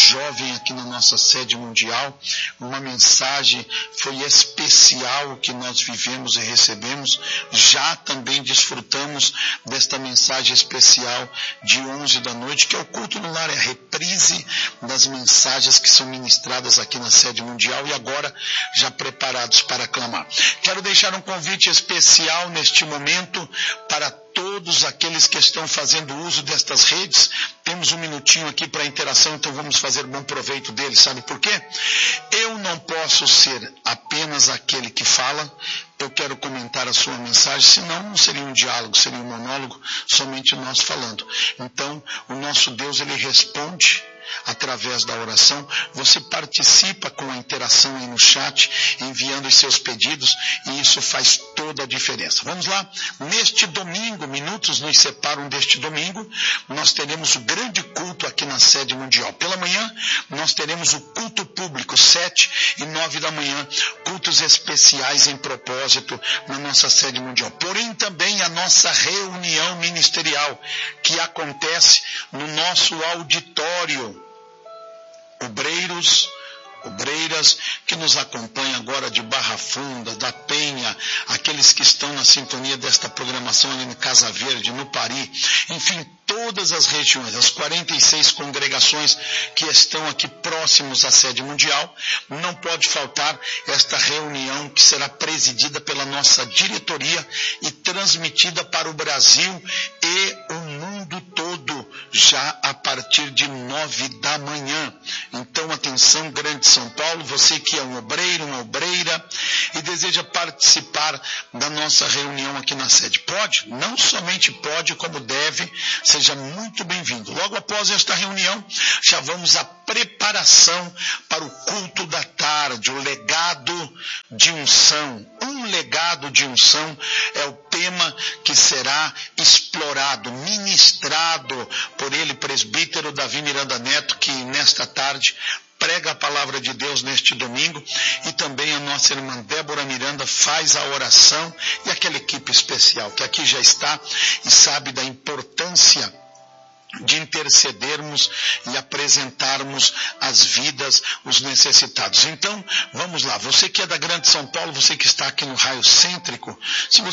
jovem aqui na nossa sede mundial. Uma mensagem foi especial que nós vivemos e recebemos. Já também desfrutamos desta mensagem especial de 11 da noite, que é o culto no lar, é a reprise das mensagens que são ministradas aqui na sede mundial e agora já preparados para clamar. Quero deixar um convite especial neste momento para todos aqueles que estão fazendo uso destas redes. Temos um minutinho aqui para interação, então vamos fazer bom proveito dele. Sabe por quê? Eu não posso ser apenas aquele que fala, eu quero comentar a sua mensagem, senão não seria um diálogo, seria um monólogo, somente nós falando. Então, o nosso Deus, ele responde através da oração. Você participa com a interação aí no chat, enviando os seus pedidos, e isso faz toda a diferença. Vamos lá, neste domingo, minutos nos separam deste domingo, nós teremos o grande culto aqui na sede mundial. Pela manhã, nós teremos o culto público, 7 e 9 da manhã, cultos especiais em propósito na nossa sede mundial. Porém, também a nossa reunião ministerial, que acontece no nosso auditório. Obreiras que nos acompanham agora de Barra Funda, da Penha, aqueles que estão na sintonia desta programação ali no Casa Verde, no Pari, enfim, todas as regiões, as 46 congregações que estão aqui próximos à sede mundial, não pode faltar esta reunião que será presidida pela nossa diretoria e transmitida para o Brasil e o mundo todo, já a partir de 9 da manhã. Então, atenção, Grande São Paulo, você que é um obreiro, uma obreira e deseja participar da nossa reunião aqui na sede. Pode? Não somente pode, como deve, seja muito bem-vindo. Logo após esta reunião, já vamos à preparação para o culto da tarde, o legado de unção. Um legado de unção é o tema que será explorado, ministrado por ele, presbítero Davi Miranda Neto, que nesta tarde prega a palavra de Deus neste domingo, e também a nossa irmã Débora Miranda faz a oração, e aquela equipe especial que aqui já está e sabe da importância de intercedermos e apresentarmos as vidas, os necessitados. Então, vamos lá, você que é da Grande São Paulo, você que está aqui no raio cêntrico, se você